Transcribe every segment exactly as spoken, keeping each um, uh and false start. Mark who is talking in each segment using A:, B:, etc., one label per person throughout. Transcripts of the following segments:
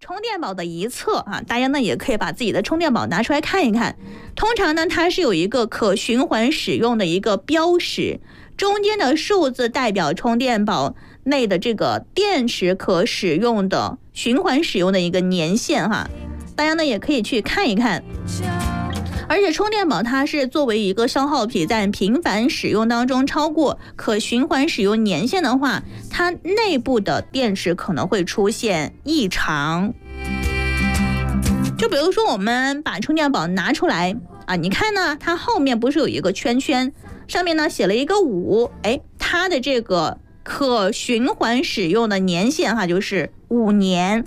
A: 充电宝的一侧啊，大家呢也可以把自己的充电宝拿出来看一看。通常呢，它是有一个可循环使用的一个标识，中间的数字代表充电宝内的这个电池可使用的循环使用的一个年限哈。大家呢也可以去看一看。而且充电宝它是作为一个消耗品，在频繁使用当中超过可循环使用年限的话，它内部的电池可能会出现异常。就比如说我们把充电宝拿出来啊，你看呢，它后面不是有一个圈圈，上面呢写了一个五，哎，它的这个可循环使用的年限哈就是五年。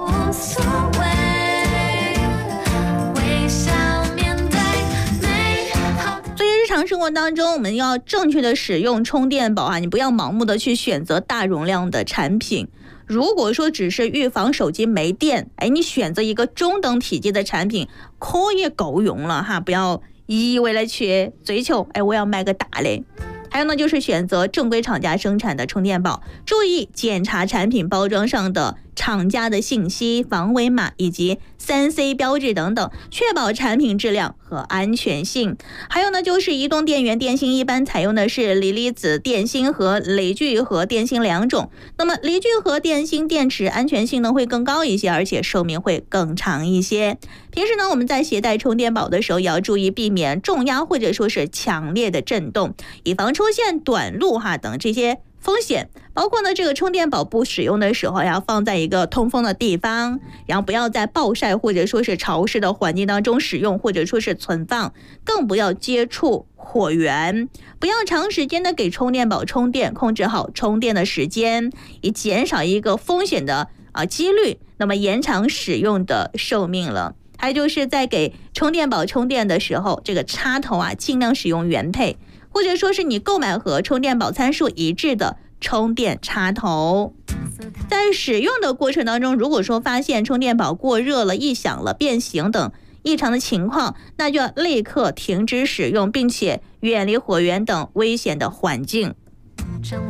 A: 日常生活当中，我们要正确的使用充电宝啊，你不要盲目的去选择大容量的产品。如果说只是预防手机没电，哎，你选择一个中等体积的产品，可也够用了哈，不要一味的去追求，哎，我要买个大嘞。还有呢，就是选择正规厂家生产的充电宝，注意检查产品包装上的厂家的信息、防伪码以及 三 C 标志等等，确保产品质量和安全性。还有呢，就是移动电源电芯一般采用的是锂离子电芯和锂聚合电芯两种。那么锂聚合电芯电池安全性能会更高一些，而且寿命会更长一些。平时呢，我们在携带充电宝的时候，也要注意避免重压或者说是强烈的震动，以防出现短路哈等这些风险。包括呢，这个充电宝不使用的时候要放在一个通风的地方，然后不要在暴晒或者说是潮湿的环境当中使用或者说是存放，更不要接触火源，不要长时间的给充电宝充电，控制好充电的时间，以减少一个风险的啊几率，那么延长使用的寿命了。还有就是在给充电宝充电的时候，这个插头啊尽量使用原配，或者说是你购买和充电宝参数一致的充电插头。在使用的过程当中，如果说发现充电宝过热了、异响了、变形等异常的情况，那就要立刻停止使用，并且远离火源等危险的环境。